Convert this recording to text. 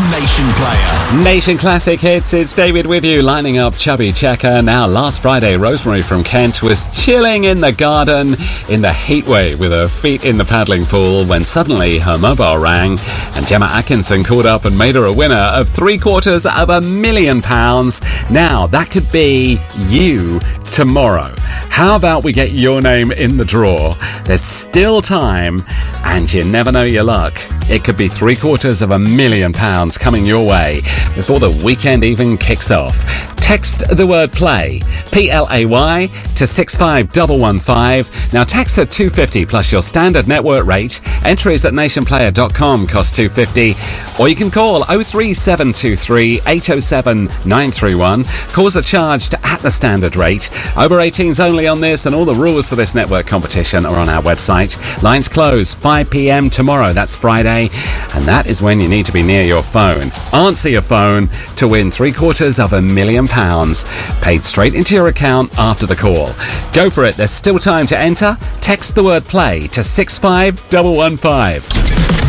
Nation Player. Nation Classic Hits, it's David with you, lining up Chubby Checker. Now, last Friday, Rosemary from Kent was chilling in the garden in the heat wave with her feet in the paddling pool when suddenly her mobile rang and Gemma Atkinson called up and made her a winner of £750,000. Now, that could be you tomorrow. How about we get your name in the draw? There's still time, and you never know your luck. It could be £750,000 coming your way before the weekend even kicks off. Text the word play, P-L-A-Y, to 65115. Now, text at $2.50 plus your standard network rate. Entries at nationplayer.com cost $2.50. Or you can call 03723 807 931. Calls are charged at the standard rate. Over 18s only on this, and all the rules for this network competition are on our website. Lines close 5 p.m. tomorrow. That's Friday. And that is when you need to be near your phone. Answer your phone to win £750,000 paid straight into your account after the call. Go for it. There's still time to enter. Text the word play to 65115.